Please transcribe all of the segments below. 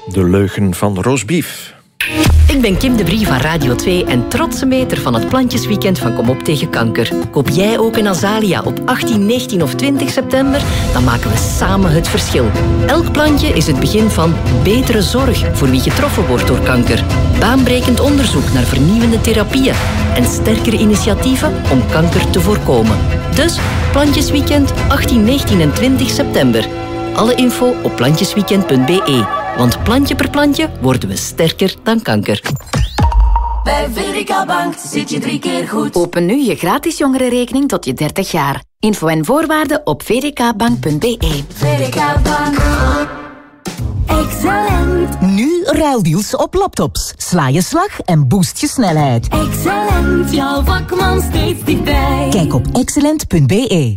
De leugen van roastbeef. Ik ben Kim de Brie van Radio 2 en trotse meter van het Plantjesweekend van Kom op tegen kanker. Koop jij ook een Azalia op 18, 19 of 20 september? Dan maken we samen het verschil. Elk plantje is het begin van betere zorg voor wie getroffen wordt door kanker. Baanbrekend onderzoek naar vernieuwende therapieën. En sterkere initiatieven om kanker te voorkomen. Dus Plantjesweekend 18, 19 en 20 september. Alle info op plantjesweekend.be. Want plantje per plantje worden we sterker dan kanker. Bij VDK Bank zit je 3 keer goed. Open nu je gratis jongerenrekening tot je 30 jaar. Info en voorwaarden op vdkbank.be. VDK Bank. Excellent. Nu ruildeals op laptops. Sla je slag en boost je snelheid. Excellent. Jouw vakman steeds dichtbij. Kijk op excellent.be.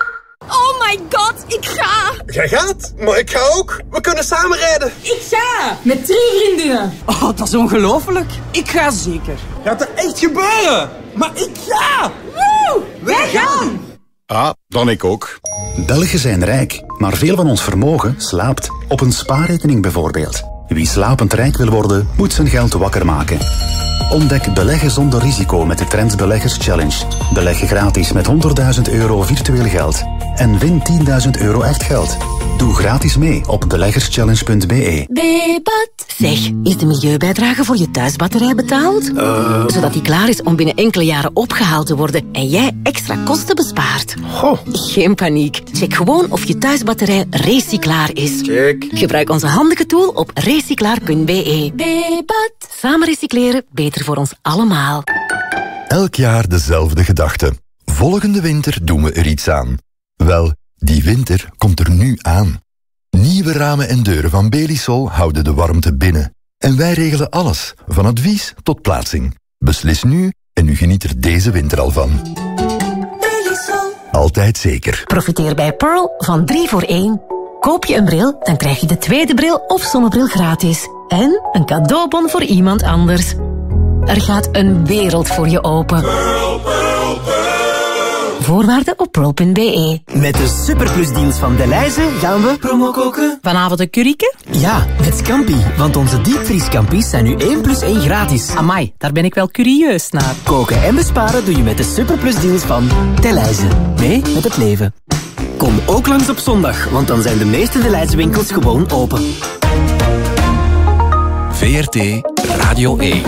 Oh my god, ik ga! Jij gaat? Maar ik ga ook. We kunnen samen rijden. Ik ga! Met 3 vriendinnen. Oh, dat is ongelooflijk. Ik ga zeker. Gaat er echt gebeuren? Maar ik ga! Woe! Wij gaan! Ah, dan ik ook. Belgen zijn rijk, maar veel van ons vermogen slaapt. Op een spaarrekening bijvoorbeeld. Wie slapend rijk wil worden, moet zijn geld wakker maken. Ontdek beleggen zonder risico met de Trends Beleggers Challenge. Beleg gratis met €100.000 virtueel geld. En win €10.000 echt geld. Doe gratis mee op beleggerschallenge.be. Debat. Zeg, is de milieubijdrage voor je thuisbatterij betaald? Zodat die klaar is om binnen enkele jaren opgehaald te worden en jij extra kosten bespaart. Goh. Geen paniek. Check gewoon of je thuisbatterij recyclaar is. Check. Gebruik onze handige tool op recyclaar.be. Debat. Samen recycleren, beter voor ons allemaal. Elk jaar dezelfde gedachte. Volgende winter doen we er iets aan. Wel, die winter komt er nu aan. Nieuwe ramen en deuren van Belisol houden de warmte binnen. En wij regelen alles, van advies tot plaatsing. Beslis nu en u geniet er deze winter al van. Belisol. Altijd zeker. Profiteer bij Pearl van 3 voor 1. Koop je een bril, dan krijg je de tweede bril of zonnebril gratis. En een cadeaubon voor iemand anders. Er gaat een wereld voor je open. Pearl, Pearl, Pearl. Voorwaarden op pearl.be. Met de superplusdeals van Delhaize gaan we promo koken. Vanavond een curryke? Ja, met Scampi. Want onze diepvrieskampi's zijn nu 1 + 1 gratis. Amai, daar ben ik wel curieus naar. Koken en besparen doe je met de superplusdeals van Delhaize. Mee met het leven. Kom ook langs op zondag, want dan zijn de meeste Delhaize winkels gewoon open. VRT Radio 1.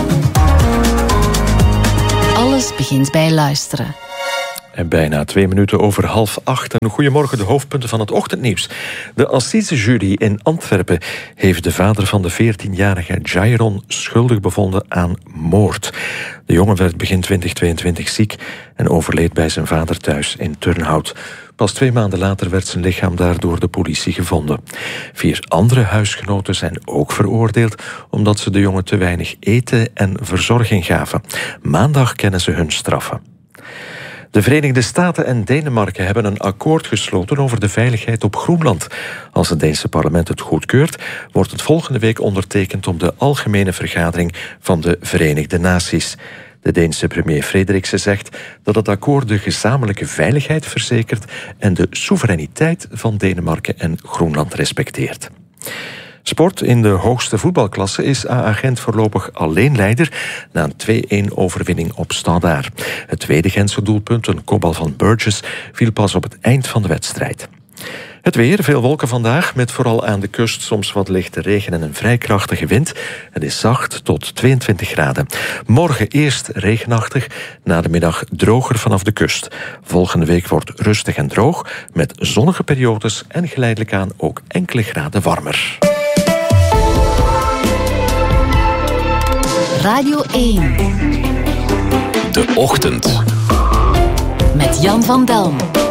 Alles begint bij luisteren. En bijna 2 minuten over 7:30. En goedemorgen, de hoofdpunten van het ochtendnieuws. De assisejury in Antwerpen heeft de vader van de 14-jarige Jairon schuldig bevonden aan moord. De jongen werd begin 2022 ziek en overleed bij zijn vader thuis in Turnhout. Pas 2 maanden later werd zijn lichaam daar door de politie gevonden. 4 andere huisgenoten zijn ook veroordeeld omdat ze de jongen te weinig eten en verzorging gaven. Maandag kennen ze hun straffen. De Verenigde Staten en Denemarken hebben een akkoord gesloten over de veiligheid op Groenland. Als het Deense parlement het goedkeurt, wordt het volgende week ondertekend op de Algemene Vergadering van de Verenigde Naties. De Deense premier Frederiksen zegt dat het akkoord de gezamenlijke veiligheid verzekert en de soevereiniteit van Denemarken en Groenland respecteert. Sport in de hoogste voetbalklasse is AA Gent voorlopig alleen leider na een 2-1 overwinning op Standaard. Het tweede Gentse doelpunt, een kopbal van Burgess, viel pas op het eind van de wedstrijd. Het weer, veel wolken vandaag, met vooral aan de kust soms wat lichte regen en een vrij krachtige wind. Het is zacht tot 22 graden. Morgen eerst regenachtig, na de middag droger vanaf de kust. Volgende week wordt rustig en droog, met zonnige periodes en geleidelijk aan ook enkele graden warmer. Radio 1. De ochtend. Met Jan van Delm.